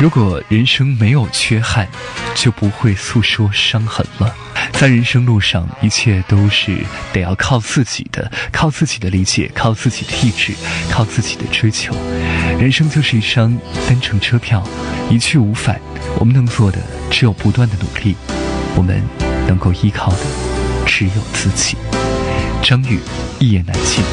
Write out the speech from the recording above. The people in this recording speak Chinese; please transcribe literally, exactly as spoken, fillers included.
如果人生没有缺憾，就不会诉说伤痕了。在人生路上，一切都是得要靠自己的，靠自己的理解，靠自己的意志，靠自己的追求。人生就是一张单程车票，一去无返。我们能做的只有不断的努力，我们能够依靠的只有自己。张宇，一言难尽。